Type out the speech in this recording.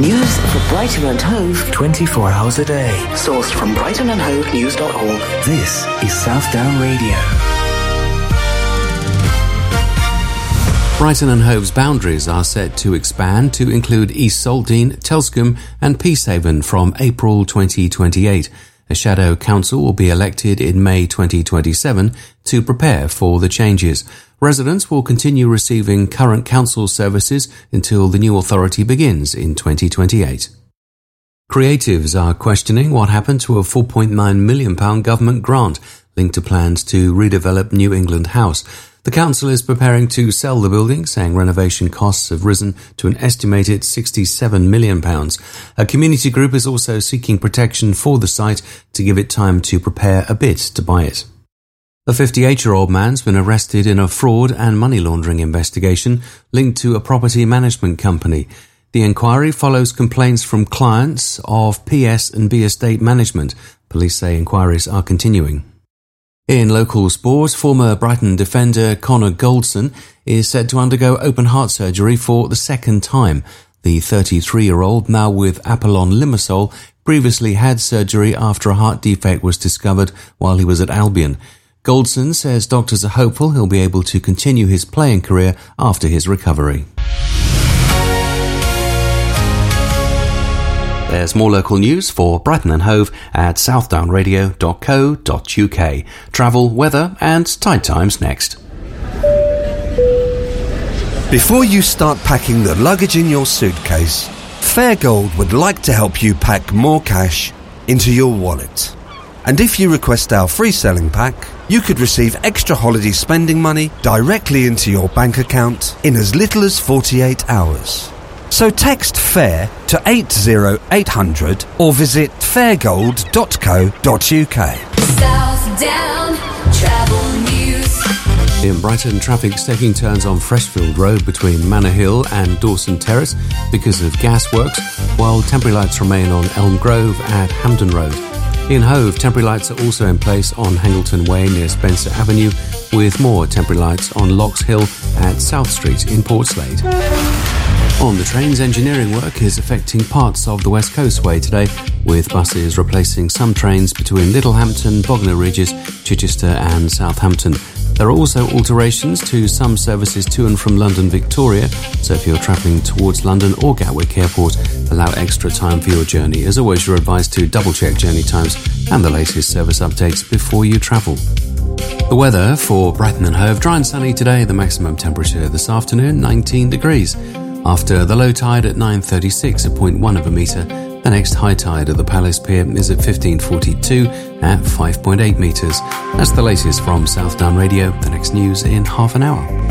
News for Brighton and Hove 24 hours a day. Sourced from brightonandhovenews.org. This is Southdown Radio. Brighton and Hove's boundaries are set to expand to include East Saltdean, Telscombe and Peacehaven from April 2028. A shadow council will be elected in May 2027 to prepare for the changes. Residents will continue receiving current council services until the new authority begins in 2028. Creatives are questioning what happened to a £4.9 million government grant linked to plans to redevelop New England House. The council is preparing to sell the building, saying renovation costs have risen to an estimated £67 million. A community group is also seeking protection for the site to give it time to prepare a bid to buy it. A 58-year-old man's been arrested in a fraud and money laundering investigation linked to a property management company. The inquiry follows complaints from clients of PS&B Estate Management. Police say inquiries are continuing. In local sport, former Brighton defender Connor Goldson is set to undergo open heart surgery for the second time. The 33-year-old, now with Apollon Limassol, previously had surgery after a heart defect was discovered while he was at Albion. Goldson says doctors are hopeful he'll be able to continue his playing career after his recovery. There's more local news for Brighton and Hove at southdownradio.co.uk. Travel, weather and tide times next. Before you start packing the luggage in your suitcase, Fairgold would like to help you pack more cash into your wallet. And if you request our free selling pack, you could receive extra holiday spending money directly into your bank account in as little as 48 hours. So text FAIR to 80800 or visit fairgold.co.uk. Southdown Travel News. In Brighton, traffic's taking turns on Freshfield Road between Manor Hill and Dawson Terrace because of gas works, while temporary lights remain on Elm Grove at Hampden Road. In Hove, temporary lights are also in place on Hangleton Way near Spencer Avenue, with more temporary lights on Locks Hill at South Street in Portslade. On the trains, engineering work is affecting parts of the West Coast Way today, with buses replacing some trains between Littlehampton, Bognor Regis, Chichester and Southampton. There are also alterations to some services to and from London Victoria, so if you're travelling towards London or Gatwick Airport, allow extra time for your journey. As always, you're advised to double-check journey times and the latest service updates before you travel. The weather for Brighton and Hove: dry and sunny today, the maximum temperature this afternoon 19 degrees. After the low tide at 9:36 at 0.1 of a metre, the next high tide at the Palace Pier is at 15:42 at 5.8 metres. That's the latest from Southdown Radio. The next news in half an hour.